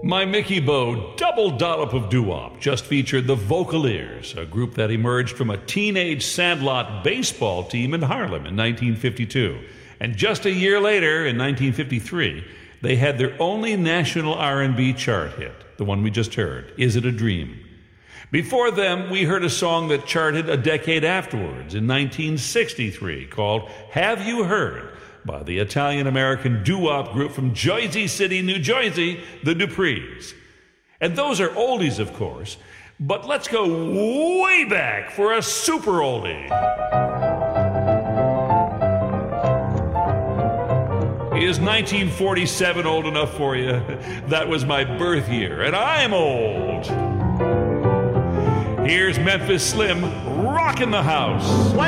My Mickey Bo double dollop of doo-wop just featured the Vocaleers, a group that emerged from a teenage Sandlot baseball team in Harlem in 1952. And just a year later, in 1953, they had their only national R&B chart hit, the one we just heard, Is It a Dream? Before them, we heard a song that charted a decade afterwards, in 1963, called Have You Heard? By the Italian-American doo-wop group from Jersey City, New Jersey, the Duprees. And those are oldies, of course, but let's go way back for a super oldie. Is 1947 old enough for you? That was my birth year, and I'm old. Here's Memphis Slim rocking the house.